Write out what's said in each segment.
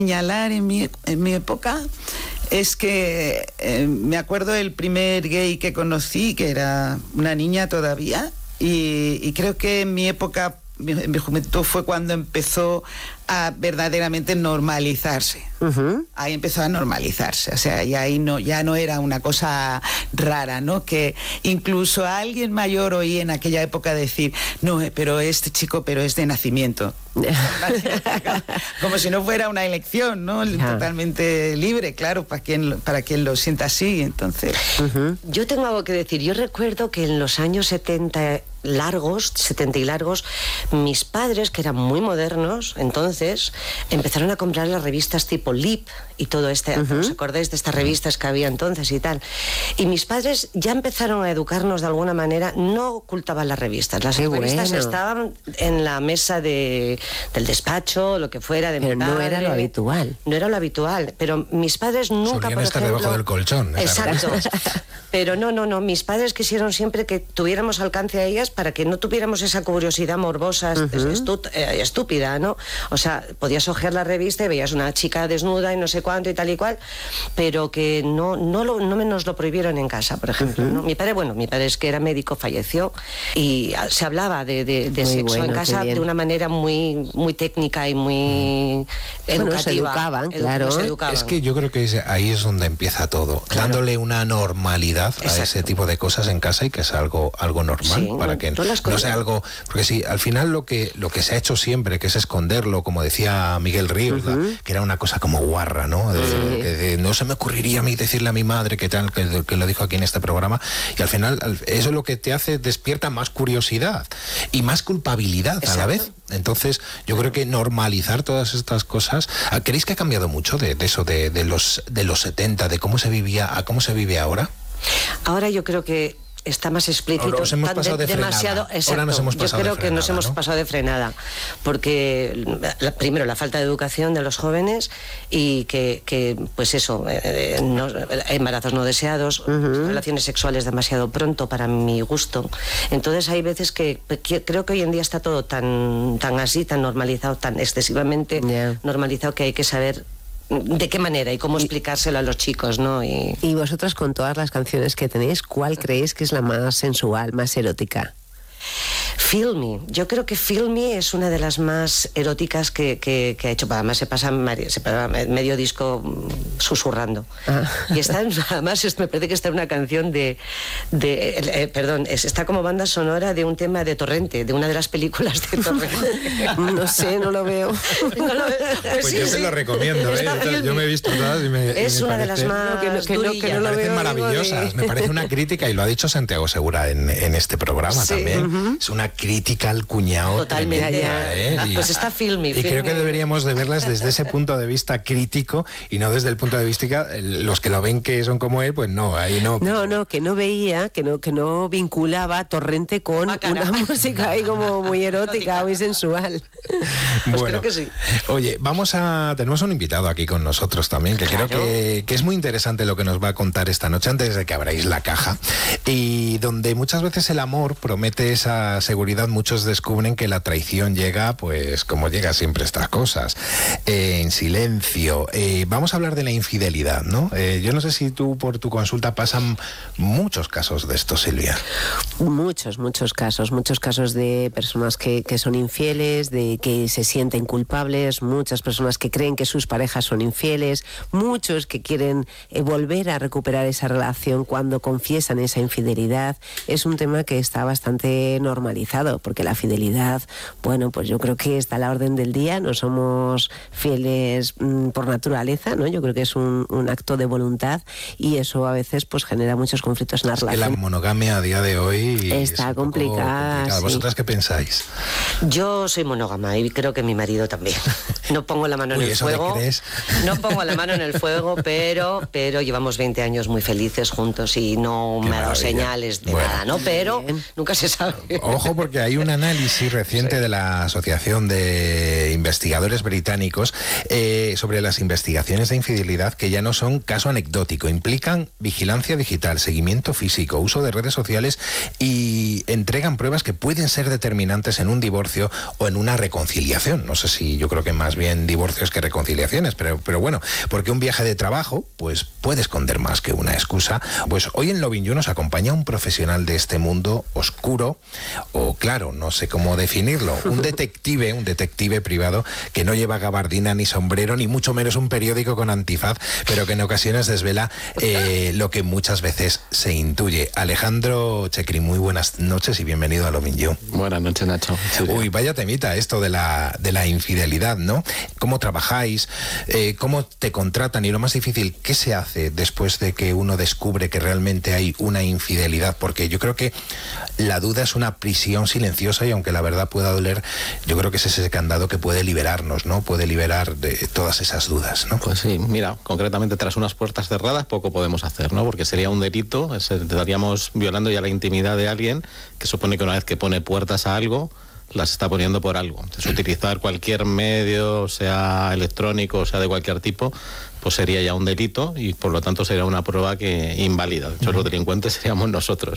Señalar en mi época es que me acuerdo del primer gay que conocí, que era una niña todavía, y creo que en mi época, en mi juventud, fue cuando empezó a verdaderamente normalizarse. Uh-huh. Ahí empezó a normalizarse, o sea, y ahí ya no era una cosa rara, ¿no? Que incluso a alguien mayor oí en aquella época decir, no, pero este chico, pero es de nacimiento. Como si no fuera una elección, ¿no? Totalmente libre, claro, para quien lo sienta así, entonces. Uh-huh. Yo tengo algo que decir. Yo recuerdo que en los años 70 y largos, mis padres, que eran muy modernos, entonces, empezaron a comprar las revistas tipo Lip y todo ¿os acordáis de estas revistas que había entonces y tal? Y mis padres ya empezaron a educarnos de alguna manera, no ocultaban las revistas. Las revistas estaban en la mesa del despacho, lo que fuera, de mi padre. Pero no era lo habitual. No era lo habitual, pero mis padres nunca, solían por estar ejemplo... debajo del colchón. Exacto. Pero no, mis padres quisieron siempre que tuviéramos alcance a ellas para que no tuviéramos esa curiosidad morbosa, estúpida, ¿no? O sea, podías ojear la revista y veías una chica desnuda y no sé cuánto y tal y cual, pero que no nos lo prohibieron en casa, por ejemplo, ¿no? Mi padre es que era médico, falleció, y se hablaba de sexo en casa de una manera muy, muy técnica y muy educativa. Se educaban, claro. Se educaban. Es que yo creo que ahí es donde empieza todo, dándole una normalidad a ese tipo de cosas en casa y que sea algo normal, para que no sea algo, porque sí, al final lo que se ha hecho siempre, que es esconderlo, como decía Miguel Ríos, que era una cosa como guarra, ¿no? No se me ocurriría a mí decirle a mi madre que tal, que lo dijo aquí en este programa, y al final eso es lo que te hace, despierta más curiosidad y más culpabilidad a la vez. Entonces yo creo que normalizar todas estas cosas, ¿creéis que ha cambiado mucho de eso de los 70, de cómo se vivía a cómo se vive ahora? Ahora yo creo que está más explícito. Nos hemos pasado de demasiado, frenada. Ahora nos hemos pasado yo creo que nos hemos pasado de frenada, porque primero la falta de educación de los jóvenes y que pues eso, embarazos no deseados, relaciones sexuales demasiado pronto para mi gusto. Entonces hay veces que creo que hoy en día está todo tan así, tan normalizado, tan excesivamente normalizado, que hay que saber de qué manera y cómo explicárselo a los chicos, ¿no? Y vosotras, con todas las canciones que tenéis, ¿cuál creéis que es la más sensual, más erótica? Feel Me. Yo creo que Feel Me es una de las más eróticas que ha hecho. Además se pasa medio disco susurrando. Y está, además, me parece que está en una canción está como banda sonora de un tema de Torrente, de una de las películas de Torrente. No sé, no lo veo. Pues yo se lo recomiendo, yo me he visto todas y es una de las más que me parecen maravillosas. Me parece una crítica, y lo ha dicho Santiago Segura en este programa también. Es una crítica al cuñado. Totalmente. Pues está Feel Me. Y creo que deberíamos de verlas desde ese punto de vista crítico y no desde el punto de vista los que lo ven que son como él, pues no, ahí no. No, que no veía, que no vinculaba Torrente con una música ahí como muy erótica, muy sensual. Pues creo que sí. Oye, tenemos un invitado aquí con nosotros también, que creo que es muy interesante lo que nos va a contar esta noche, antes de que abráis la caja, y donde muchas veces el amor promete esa seguridad. Muchos descubren que la traición llega, pues como llega siempre estas cosas, en silencio. Vamos a hablar de la infidelidad, ¿no? Yo no sé si tú por tu consulta pasan muchos casos de esto, Silvia. Muchos casos de personas que son infieles, de que se sienten culpables, muchas personas que creen que sus parejas son infieles, muchos que quieren volver a recuperar esa relación cuando confiesan esa infidelidad. Es un tema que está bastante normalizado, porque la fidelidad, bueno, pues yo creo que está a la orden del día. No somos fieles por naturaleza, ¿no? Yo creo que es un acto de voluntad, y eso a veces pues genera muchos conflictos en la relación. Que la monogamia a día de hoy está complicada. Sí. ¿Vosotras qué pensáis? Yo soy monógama y creo que mi marido también. No pongo la mano en el fuego. No pongo la mano en el fuego, pero llevamos 20 años muy felices juntos y no me ha dado señales de nada, ¿no? Pero nunca se sabe. Ojo, porque porque hay un análisis reciente de la Asociación de Investigadores Británicos sobre las investigaciones de infidelidad que ya no son caso anecdótico, implican vigilancia digital, seguimiento físico, uso de redes sociales y entregan pruebas que pueden ser determinantes en un divorcio o en una reconciliación. No sé si, yo creo que más bien divorcios que reconciliaciones, pero bueno, porque un viaje de trabajo pues puede esconder más que una excusa. Pues hoy en Lovin' You nos acompaña un profesional de este mundo oscuro, o claro, no sé cómo definirlo, un detective privado que no lleva gabardina ni sombrero, ni mucho menos un periódico con antifaz, pero que en ocasiones desvela lo que muchas veces se intuye. Alejandro Checri, muy buenas noches y bienvenido a Lovin' You. Buenas noches, Nacho. Sí, uy, vaya temita esto de la infidelidad, ¿no? ¿Cómo trabajáis? ¿Cómo te contratan? Y lo más difícil, ¿qué se hace después de que uno descubre que realmente hay una infidelidad? Porque yo creo que la duda es una prisión silenciosa y aunque la verdad pueda doler, yo creo que es ese candado que puede liberarnos, ¿no? Puede liberar de todas esas dudas, ¿no? Pues sí, mira, concretamente tras unas puertas cerradas poco podemos hacer, ¿no? Porque sería un delito, estaríamos violando ya la intimidad de alguien que supone que una vez que pone puertas a algo, las está poniendo por algo. Entonces, utilizar cualquier medio, sea electrónico, sea de cualquier tipo, pues sería ya un delito y por lo tanto sería una prueba que invalida. De hecho, los delincuentes seríamos nosotros.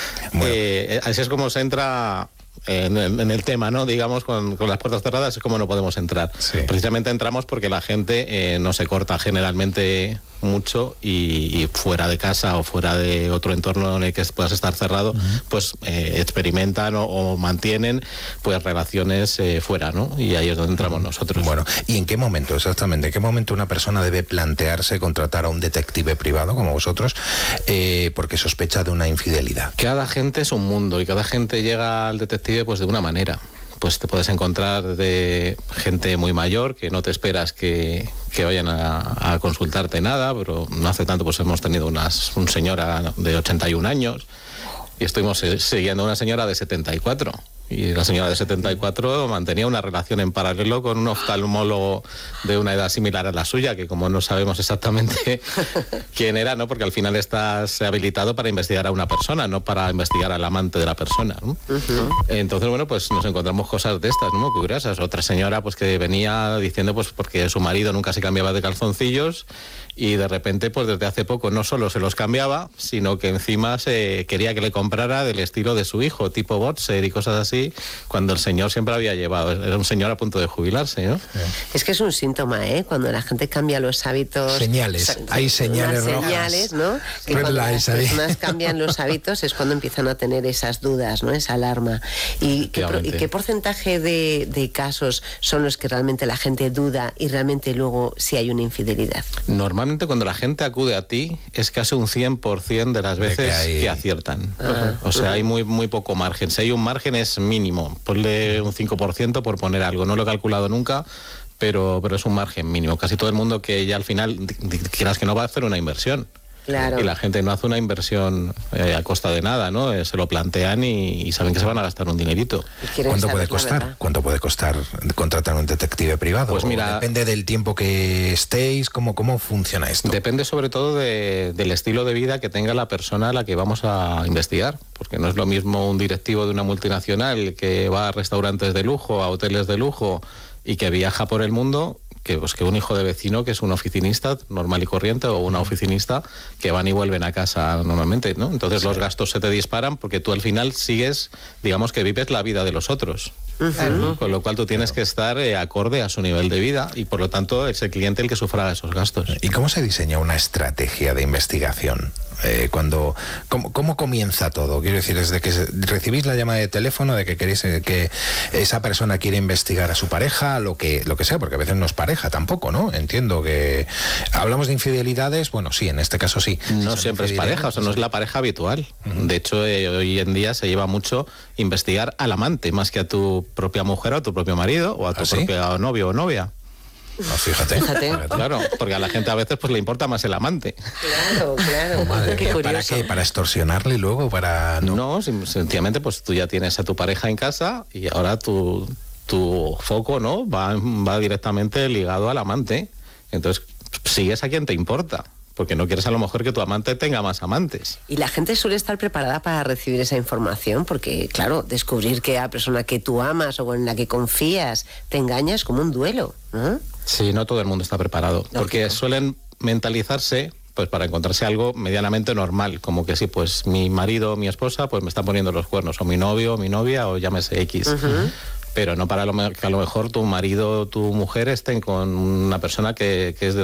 Bueno. Así es como se entra en el tema, ¿no? Digamos, con las puertas cerradas es como no podemos entrar. Sí. Precisamente entramos porque la gente no se corta generalmente mucho y fuera de casa o fuera de otro entorno en el que puedas estar cerrado, pues experimentan o mantienen pues relaciones fuera, ¿no? Y ahí es donde entramos nosotros. Bueno, ¿y en qué momento exactamente? ¿En qué momento una persona debe plantearse contratar a un detective privado como vosotros porque sospecha de una infidelidad? Cada gente es un mundo y cada gente llega al detective pues de una manera. Pues te puedes encontrar de gente muy mayor que no te esperas que vayan a consultarte nada, pero no hace tanto pues hemos tenido una señora de 81 años y estuvimos siguiendo a una señora de 74. Y la señora de 74 mantenía una relación en paralelo con un oftalmólogo de una edad similar a la suya, que como no sabemos exactamente quién era, ¿no? Porque al final estás habilitado para investigar a una persona, no para investigar al amante de la persona, ¿no? Entonces, bueno, pues nos encontramos cosas de estas, ¿no? Curiosas. Otra señora pues que venía diciendo pues porque su marido nunca se cambiaba de calzoncillos y de repente pues desde hace poco no solo se los cambiaba, sino que encima se quería que le comprara del estilo de su hijo, tipo boxer y cosas así, cuando el señor siempre había llevado. Era un señor a punto de jubilarse, ¿no? Es que es un síntoma, ¿eh? Cuando la gente cambia los hábitos. Señales, hay señales rojas. Señales, ¿no? Que cuando las personas cambian los hábitos es cuando empiezan a tener esas dudas, ¿no? Esa alarma. ¿Y qué porcentaje de casos son los que realmente la gente duda y realmente luego sí hay una infidelidad? Normalmente cuando la gente acude a ti es casi un 100% de las veces que aciertan. O sea, hay muy poco margen. Si hay un margen es mínimo. Ponle un 5% por poner algo. No lo he calculado nunca, pero es un margen mínimo. Casi todo el mundo que ya al final quieras que no va a hacer una inversión. Claro. Y la gente no hace una inversión a costa de nada, ¿no? Se lo plantean y saben que se van a gastar un dinerito. ¿Cuánto puede costar? ¿Cuánto puede costar contratar a un detective privado? Pues mira, depende del tiempo que estéis. ¿Cómo funciona esto? Depende sobre todo del estilo de vida que tenga la persona a la que vamos a investigar. Porque no es lo mismo un directivo de una multinacional que va a restaurantes de lujo, a hoteles de lujo y que viaja por el mundo, que un hijo de vecino que es un oficinista normal y corriente o una oficinista que van y vuelven a casa normalmente, ¿no? Entonces los gastos se te disparan porque tú al final sigues, digamos que vives la vida de los otros. Con lo cual tú tienes que estar acorde a su nivel de vida y por lo tanto es el cliente el que sufra esos gastos. ¿Y cómo se diseña una estrategia de investigación? ¿Cómo comienza todo? Quiero decir, desde que recibís la llamada de teléfono de que queréis que esa persona quiere investigar a su pareja, lo que sea, porque a veces no es pareja tampoco, ¿no? Entiendo que hablamos de infidelidades, bueno, sí, en este caso sí. No siempre es pareja, o sea, no es la pareja habitual. De hecho, hoy en día se lleva mucho investigar al amante, más que a tu propia mujer o a tu propio marido o a tu propio novio o novia. No, fíjate. Claro, porque a la gente a veces pues le importa más el amante. Claro. Oh, madre mía, ¿para qué? ¿Para extorsionarle luego? No, sencillamente pues tú ya tienes a tu pareja en casa y ahora tu foco, ¿no? va directamente ligado al amante. Entonces sigues a quien te importa. porque no quieres a lo mejor que tu amante tenga más amantes. Y la gente suele estar preparada para recibir esa información, porque claro, descubrir que a la persona que tú amas o en la que confías te engaña es como un duelo, ¿no? Sí, no todo el mundo está preparado, lógico, porque suelen mentalizarse pues para encontrarse algo medianamente normal, como que sí, pues mi marido, mi esposa, pues me está poniendo los cuernos, o mi novio, o mi novia, o llámese X. Pero no para que a lo mejor tu marido o tu mujer estén con una persona que es de